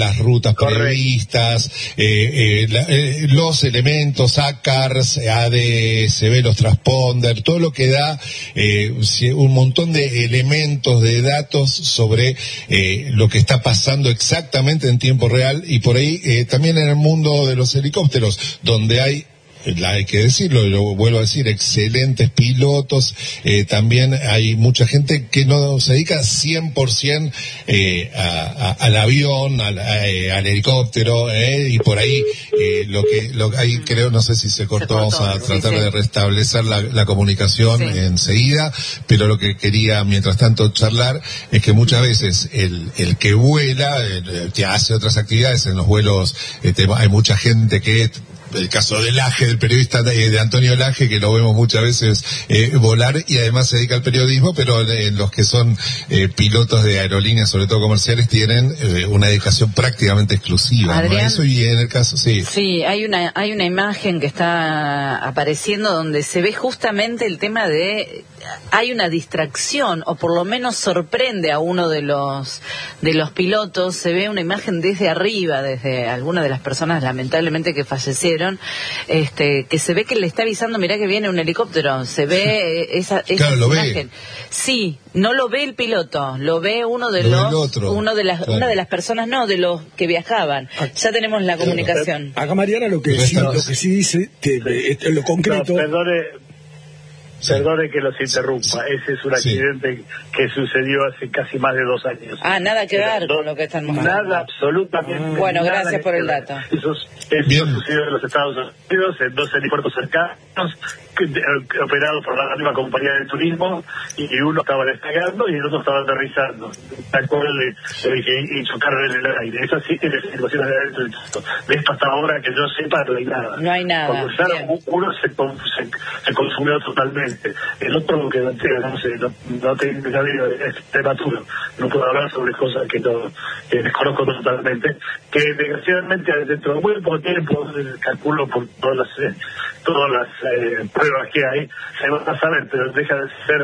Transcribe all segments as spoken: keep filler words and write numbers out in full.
las rutas previstas, eh, eh, la, eh, los elementos, A C A R S, A D S B, los transponder, todo lo que da eh, un montón de elementos, de datos sobre eh, lo que está pasando exactamente en tiempo real, y por ahí eh, también en el mundo de los helicópteros, donde hay, hay que decirlo, lo vuelvo a decir, excelentes pilotos, eh, también hay mucha gente que no se dedica cien por ciento eh, a, a, al avión, al, a, eh, al helicóptero, eh, y por ahí eh, lo que lo ahí creo, no sé si se cortó, se cortó vamos a tratar sí, sí. de restablecer la, la comunicación sí. enseguida, pero lo que quería mientras tanto charlar es que muchas veces el, el que vuela, el, que hace otras actividades en los vuelos, eh, hay mucha gente que el caso de Laje, del periodista de, de Antonio Laje, que lo vemos muchas veces eh, volar y además se dedica al periodismo, pero eh, los que son eh, pilotos de aerolíneas, sobre todo comerciales, tienen eh, una dedicación prácticamente exclusiva. Adrián, ¿no? Eso, y en el caso, sí. Sí, hay una, hay una imagen que está apareciendo donde se ve justamente el tema de, hay una distracción, o por lo menos sorprende a uno de los, de los pilotos, se ve una imagen desde arriba, desde alguna de las personas lamentablemente que fallecieron, este, que se ve que le está avisando, mirá que viene un helicóptero, se ve esa, esa claro, lo imagen. Ve. Sí, no lo ve el piloto, lo ve uno de lo los, uno de las, claro. una de las personas, no, de los que viajaban. Ya tenemos la comunicación. Acá Mariana lo que sí, lo que sí dice, te, te, lo concreto. No, perdone. Perdone que los interrumpa, ese es un accidente sí. que sucedió hace casi más de dos años. Ah, nada que ver con lo que están mostrando. Nada, absolutamente. Bueno, nada gracias por el dato. Eso, eso sucedió en los Estados Unidos, en dos helipuertos cercanos, operado por la misma compañía de turismo, y uno estaba despegando y el otro estaba aterrizando. Tal cual le, le dije, y chocaron en el aire. Esa sí es la situación de adentro del texto. De esto hasta ahora que yo sepa no hay nada. No hay nada. Cuando ya uno se, se, se consumió totalmente. El otro que no, no sé, no, no tengo es prematuro. No puedo hablar sobre cosas que no que desconozco totalmente. Que desgraciadamente dentro de muy poco tiempo, calculo por todas las eh, todas las eh, pruebas que hay, se van a saber, pero deja de ser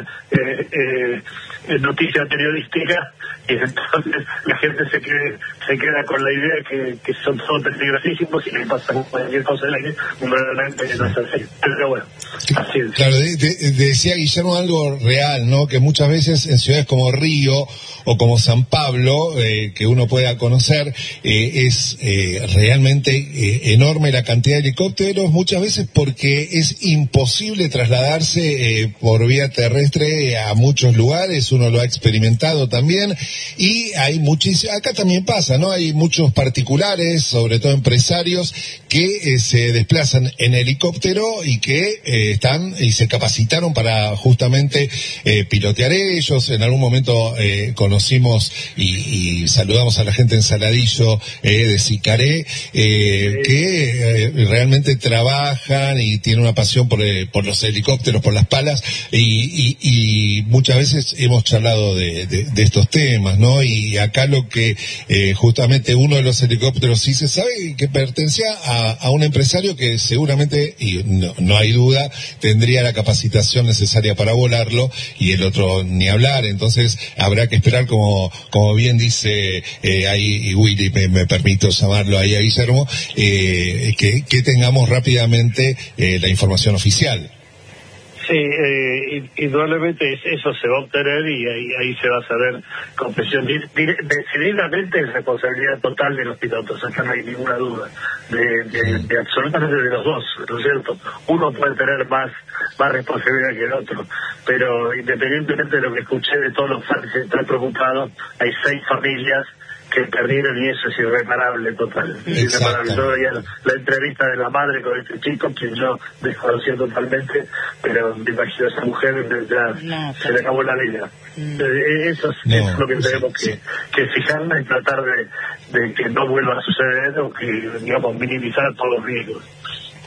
eh, eh, noticia periodística, y entonces la gente se quede, se queda con la idea que, que son todos peligrosísimos y que pasa cualquier cosa en la que realmente no es así. Pero bueno, así es. Claro, de, de, decía Guillermo algo real, ¿no? Que muchas veces en ciudades como Río o como San Pablo, eh, que uno pueda conocer, eh, es eh, realmente eh, enorme la cantidad de helicópteros, muchas veces porque es imposible trasladarse eh, por vía terrestre a muchos lugares, uno lo ha experimentado también, y hay muchísimos, acá también pasa, ¿no? Hay muchos particulares, sobre todo empresarios, que eh, se desplazan en helicóptero y que eh, están y se capacitaron para justamente eh, pilotear ellos. En algún momento eh, conocimos y, y saludamos a la gente en Saladillo eh, de Sicaré, eh, que eh, realmente trabajan y tienen una pasión por, eh, por los helicópteros, por las palas, y, y, y muchas veces hemos charlado de, de, de estos temas, ¿no? Y acá lo que eh, justamente uno de los helicópteros sí se sabe que pertenecía a, a un empresario que seguramente, y no, no hay duda, tendría la capacitación necesaria para volarlo, y el otro ni hablar. Entonces habrá que esperar, como como bien dice eh, ahí, y Willy, me, me permito llamarlo ahí a Guillermo, eh, que, que tengamos rápidamente eh, la información oficial. Sí, eh, indudablemente eso se va a obtener, y ahí, ahí se va a saber con presión. Decididamente es responsabilidad total de los pilotos, acá no hay ninguna duda, de, de, de absolutamente de los dos, ¿no es cierto? Uno puede tener más más responsabilidad que el otro, pero independientemente de lo que escuché de todos los fans que están preocupados, hay seis familias que perdieron, y eso es irreparable total. Irreparable. Yo veía la, la entrevista de la madre con este chico, que yo desconocía totalmente, pero me imagino a esa mujer ya no, se le acabó la vida. Mm. Eso es, no, es lo que tenemos sí. que, que fijarnos y tratar de, de que no vuelva a suceder, o que, digamos, minimizar todos los riesgos.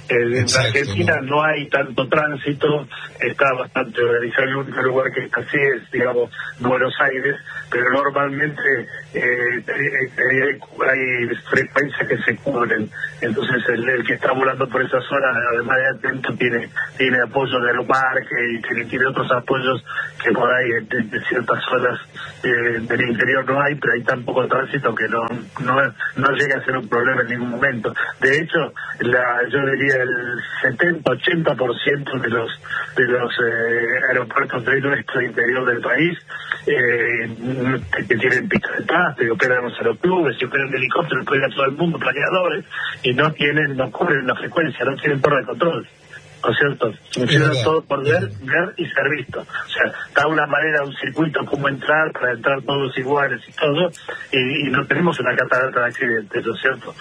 Eh, en Exacto, Argentina ¿no? no hay tanto tránsito, está bastante organizado. El único lugar que está así es, digamos, Buenos Aires, pero normalmente eh, eh, hay frecuencias que se cubren. Entonces el, el que está volando por esa zona, además de atento, tiene tiene apoyo de Aeroparque y tiene, tiene otros apoyos que por ahí de, de ciertas zonas eh, del interior no hay, pero hay tan poco tránsito que no, no no llega a ser un problema en ningún momento. De hecho, la yo diría el setenta ochenta por ciento de los de los eh, aeropuertos de nuestro interior del país eh, que tienen pistas de pasto, y operan los aeroclubes, y operan helicópteros, operan todo el mundo, planeadores, y no tienen, no cubren la frecuencia, no tienen torre de control. ¿No es cierto? Funciona todo por ver, ver y ser visto. O sea, da una manera, un circuito como entrar, para entrar todos iguales y todo, y, y no tenemos una catarata de accidentes, ¿no es cierto?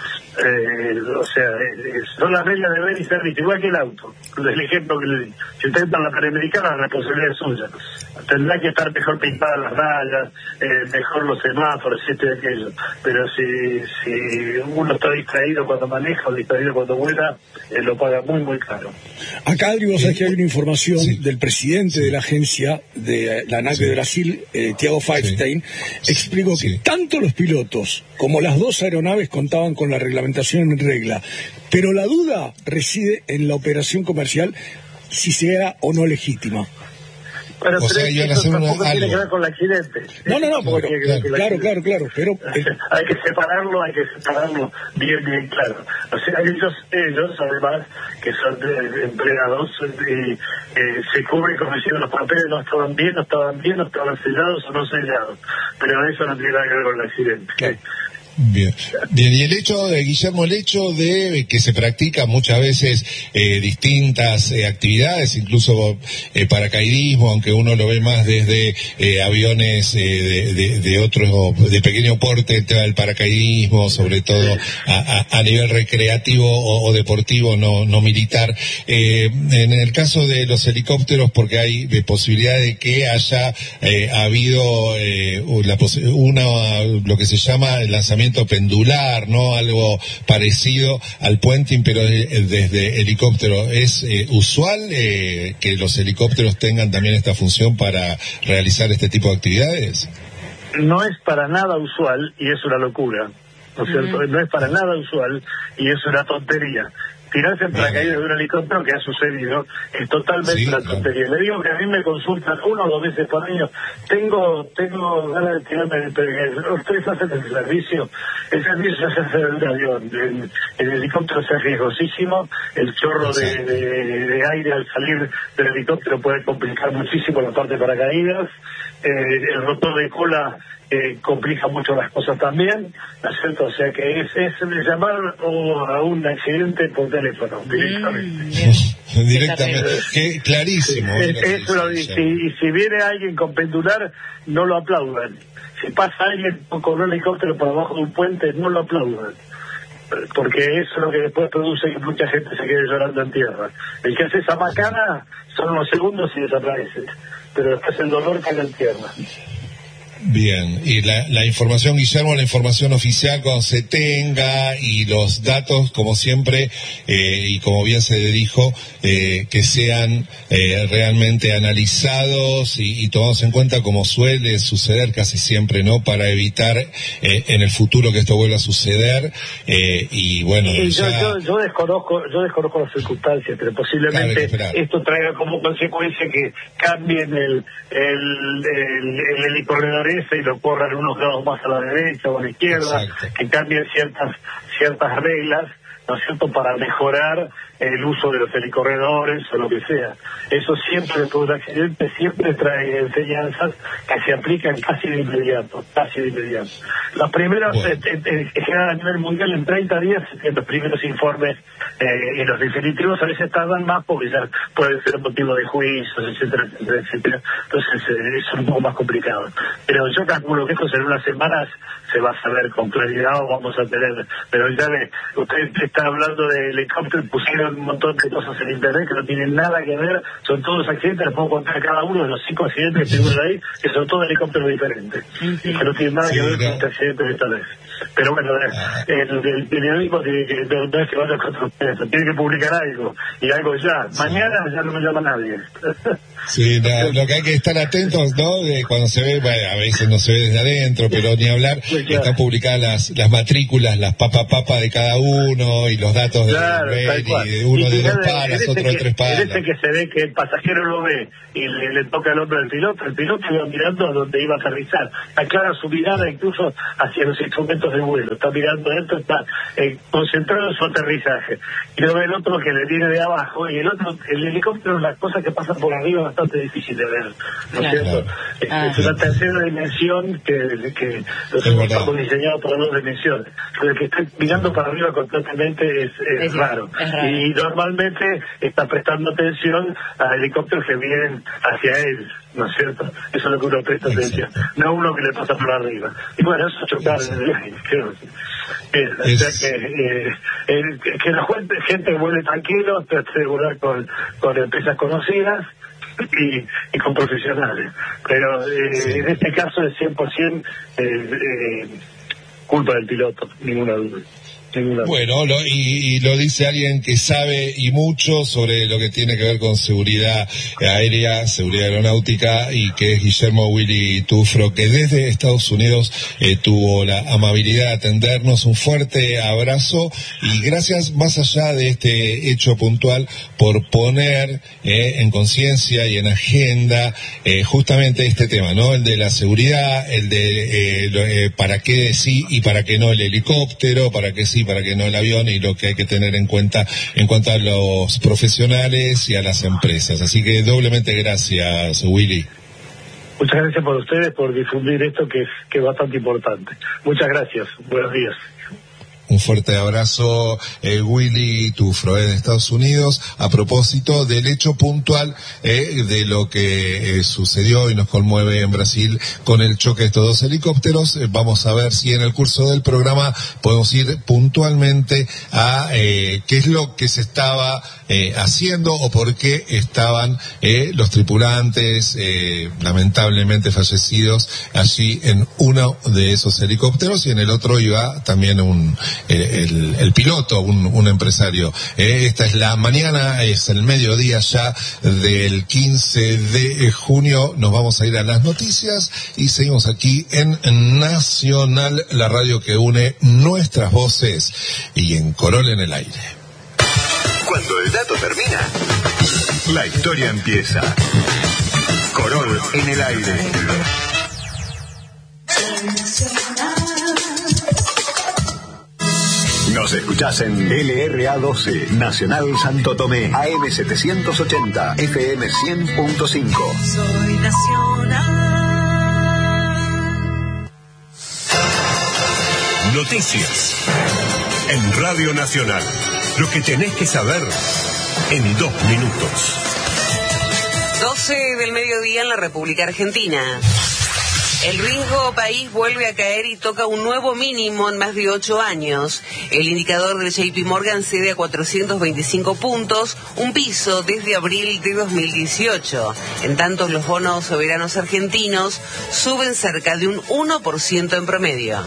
Eh, o sea, eh, son las reglas de ver y ser visto, igual que el auto. El ejemplo que le di. Si usted entra en la Panamericana, la responsabilidad es suya. Tendrá que estar mejor pintadas las rayas, eh, mejor los semáforos, este y aquello. Pero si, si uno está distraído cuando maneja o distraído cuando vuela, eh, lo paga muy, muy caro. Acá, Adri, vos sabés que hay una información sí. del presidente sí. de la agencia de la ANAC sí. de Brasil, eh, Thiago Feinstein, sí. explicó sí. que tanto los pilotos como las dos aeronaves contaban con la reglamentación en regla, pero la duda reside en la operación comercial, si sea o no legítima. Pero, o pero sea, eso hacer tampoco una, tiene algo. que ver con el accidente. No, no, no, claro, porque, claro, claro, claro, claro, pero... Eh, hay que separarlo, hay que separarlo bien, bien claro. O sea, ellos, ellos además, que son eh, empleados, eh, eh, se cubren como diciendo los papeles no estaban bien, no estaban bien, no estaban sellados o no sellados. Pero eso no tiene nada que ver con el accidente. Claro. Bien, bien, y el hecho, de Guillermo, el hecho de que se practican muchas veces eh, distintas eh, actividades, incluso eh, paracaidismo, aunque uno lo ve más desde eh, aviones eh, de, de, de otro, de pequeño porte, el tema del paracaidismo, sobre todo a, a, a nivel recreativo o, o deportivo, no, no militar. Eh, en el caso de los helicópteros, porque hay de posibilidad de que haya eh, habido eh, la una, lo que se llama el lanzamiento pendular, ¿no? Algo parecido al puenting, pero desde helicóptero. ¿Es eh, usual eh, que los helicópteros tengan también esta función para realizar este tipo de actividades? No es para nada usual y es una locura, ¿no es cierto? Mm. No es para nada usual y es una tontería. Tirarse en paracaídas de un helicóptero, que ha sucedido, es totalmente sí, una tontería. Claro. Le digo que a mí me consultan uno o dos veces por año. Tengo tengo ganas de tirarme en paracaídas. Ustedes hacen el servicio. El servicio se hace hacer el avión. El, el helicóptero es riesgosísimo. El chorro de, de, de aire al salir del helicóptero puede complicar muchísimo la parte de paracaídas. Eh, el rotor de cola Eh, complica mucho las cosas también, ¿no es cierto? O sea que es, es llamar o a un accidente por teléfono, directamente. Mm, directamente, que, clarísimo. Sí, es, eso lo, y, si, y si viene alguien con pendular, no lo aplaudan. Si pasa alguien con un helicóptero por abajo de un puente, no lo aplaudan. Porque eso es lo que después produce que mucha gente se quede llorando en tierra. El que hace esa macana son unos segundos y desaparece. Pero después el dolor cae en tierra. Bien, y la, la información, Guillermo, la información oficial cuando se tenga y los datos, como siempre, eh, y como bien se dijo, eh, que sean eh, realmente analizados y, y tomados en cuenta como suele suceder casi siempre, ¿no? Para evitar eh, en el futuro que esto vuelva a suceder eh, y bueno... Y yo, ya... yo, yo desconozco yo desconozco las circunstancias, pero posiblemente claro, esto traiga como consecuencia que cambien el, el, el, el helicorredor y lo corran unos grados más a la derecha o a la izquierda. Exacto. Que cambien ciertas ciertas reglas, ¿no es cierto?, para mejorar el uso de los helicorredores o lo que sea. Eso siempre, después de un accidente, siempre trae enseñanzas que se aplican casi de inmediato, casi de inmediato. Los primeros, bueno. en, en, en general a nivel mundial, en treinta días, en los primeros informes eh, y los definitivos a veces tardan más porque ya puede ser motivo de juicios, etcétera, etcétera, etcétera. Entonces eh, es un poco más complicado. Pero yo calculo que esto en unas semanas se va a saber con claridad o vamos a tener... Pero ya ve, usted está hablando de helicóptero, pusieron un montón de cosas en internet que no tienen nada que ver, son todos accidentes, les puedo contar cada uno de los cinco accidentes que estuvieron ahí, que son todos helicópteros diferentes, sí, sí. Que no tienen nada sí, que ver con este accidente de esta vez. Pero bueno, el, el periodismo tiene que, no, no es que vaya contra ustedes, tiene que publicar algo, y algo ya. Mañana ya no me llama nadie. Sí, no, lo que hay que estar atentos, ¿no? De cuando se ve, bueno, a veces no se ve desde adentro, pero ni hablar, sí, claro. Están publicadas las, las matrículas, las papa papa de cada uno, y los datos claro, de Ven, y de uno y de dos palas, otro de tres palas. Ese que se ve que el pasajero lo ve y le, le toca el hombro al piloto, el piloto iba mirando a donde iba a aterrizar, aclara su mirada incluso hacia los instrumentos de vuelo, está mirando esto, está eh, concentrado en su aterrizaje, y luego el otro que le viene de abajo, y el otro, el helicóptero, las cosas que pasan por arriba es bastante difícil de ver, ¿no es claro. cierto? Es, ah, es una tercera dimensión que, que nosotros estamos diseñados para dos dimensiones, el que esté mirando para arriba constantemente es, es, es, raro. es raro, y normalmente está prestando atención a helicópteros que vienen hacia él, ¿no es cierto? Eso es lo que uno presta atención, no uno que le pasa por arriba. Y bueno, eso es chocar en el viaje, creo. Eh, o sea que, eh, el, que la gente, gente vuele tranquilo, trate de volar con, con empresas conocidas y, y con profesionales. Pero eh, sí. en este caso es cien por ciento eh, eh, culpa del piloto, ninguna duda. Bueno, lo, y, y lo dice alguien que sabe y mucho sobre lo que tiene que ver con seguridad aérea, seguridad aeronáutica, y que es Guillermo Willy Tufro, que desde Estados Unidos eh, tuvo la amabilidad de atendernos. Un fuerte abrazo y gracias, más allá de este hecho puntual, por poner eh, en conciencia y en agenda eh, justamente este tema, ¿no? El de la seguridad, el de eh, lo, eh, para qué sí y para qué no el helicóptero, para qué sí, para que no el avión, y lo que hay que tener en cuenta en cuanto a los profesionales y a las empresas. Así que doblemente gracias, Willy. Muchas gracias por ustedes, por difundir esto que es, que es bastante importante. Muchas gracias. Buenos días. Un fuerte abrazo, eh, Willy Tufro, eh, de Estados Unidos, a propósito del hecho puntual eh, de lo que eh, sucedió y nos conmueve en Brasil con el choque de estos dos helicópteros. Eh, vamos a ver si en el curso del programa podemos ir puntualmente a eh, qué es lo que se estaba eh, haciendo o por qué estaban eh, los tripulantes eh, lamentablemente fallecidos allí en uno de esos helicópteros, y en el otro iba también un El, el piloto, un, un empresario. Eh, esta es la mañana, es el mediodía ya del quince de junio. Nos vamos a ir a las noticias y seguimos aquí en Nacional, la radio que une nuestras voces, y en Corol en el aire. Cuando el dato termina, la historia empieza. Corol en el aire. Nos escuchás en L R A doce, Nacional Santo Tomé, A M setecientos ochenta, F M cien punto cinco. Soy Nacional. Noticias en Radio Nacional. Lo que tenés que saber en dos minutos. doce del mediodía en la República Argentina. El riesgo país vuelve a caer y toca un nuevo mínimo en más de ocho años. El indicador del J P Morgan cede a cuatrocientos veinticinco puntos, un piso desde abril de dos mil dieciocho. En tanto, los bonos soberanos argentinos suben cerca de un uno por ciento en promedio.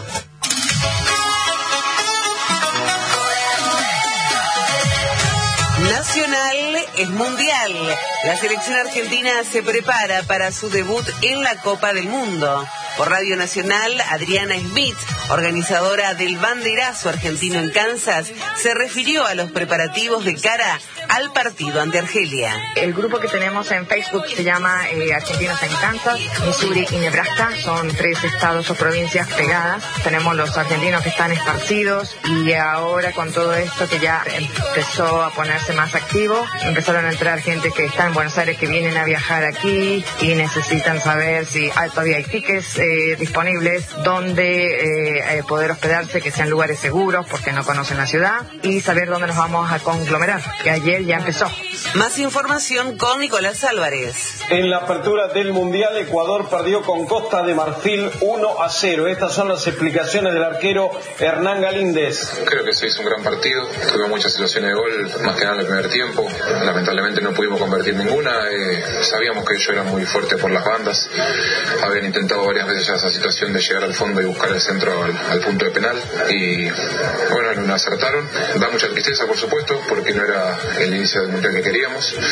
Nacional es mundial. La selección argentina se prepara para su debut en la Copa del Mundo. Por Radio Nacional, Adriana Smith, organizadora del banderazo argentino en Kansas, se refirió a los preparativos de cara al partido ante Argelia. El grupo que tenemos en Facebook se llama eh, Argentinos en Kansas, Missouri y Nebraska. Son tres estados o provincias pegadas. Tenemos los argentinos que están esparcidos, y ahora con todo esto que ya empezó a ponerse más activo, empezaron a entrar gente que está en Buenos Aires, que vienen a viajar aquí y necesitan saber si hay, todavía hay tickets eh, disponibles, dónde eh, eh, poder hospedarse, que sean lugares seguros porque no conocen la ciudad, y saber dónde nos vamos a conglomerar. Que ayer Mundial ya empezó. Más información con Nicolás Álvarez. En la apertura del Mundial, Ecuador perdió con Costa de Marfil uno a cero. Estas son las explicaciones del arquero Hernán Galíndez. Creo que se hizo un gran partido. Tuvimos muchas situaciones de gol, más que nada en el primer tiempo. Lamentablemente no pudimos convertir ninguna. Eh, sabíamos que ellos eran muy fuertes por las bandas. Habían intentado varias veces ya esa situación de llegar al fondo y buscar el centro al, al punto de penal. Y bueno, no acertaron. Da mucha tristeza, por supuesto, porque no era el inicio del Mundial que queríamos.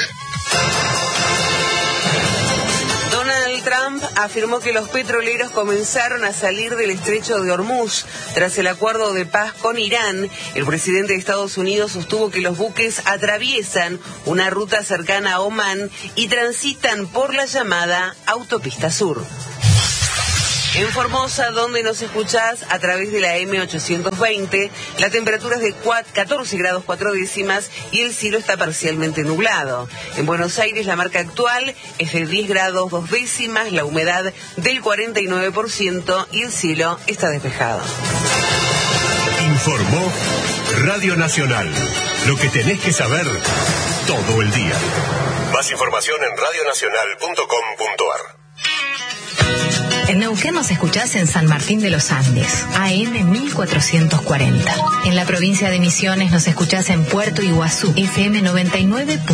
Donald Trump afirmó que los petroleros comenzaron a salir del estrecho de Hormuz tras el acuerdo de paz con Irán. El presidente de Estados Unidos sostuvo que los buques atraviesan una ruta cercana a Omán y transitan por la llamada Autopista Sur. En Formosa, donde nos escuchás a través de la eme ochocientos veinte, la temperatura es de catorce grados cuatro décimas y el cielo está parcialmente nublado. En Buenos Aires la marca actual es de diez grados dos décimas, la humedad del cuarenta y nueve por ciento y el cielo está despejado. Informó Radio Nacional. Lo que tenés que saber todo el día. Más información en radio nacional punto com punto ar. En Neuquén nos escuchás en San Martín de los Andes, A M mil cuatrocientos cuarenta. En la provincia de Misiones nos escuchás en Puerto Iguazú, F M noventa y nueve.